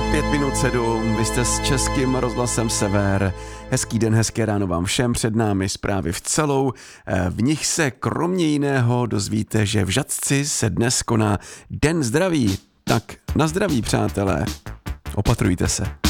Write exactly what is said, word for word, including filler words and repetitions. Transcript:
Pět minut sedm, vy jste s Českým rozhlasem Sever. Hezký den, hezké ráno vám všem, před námi zprávy v celou. V nich se kromě jiného dozvíte, že v Žatci se dnes koná Den zdraví. Tak na zdraví, přátelé. Opatrujte se.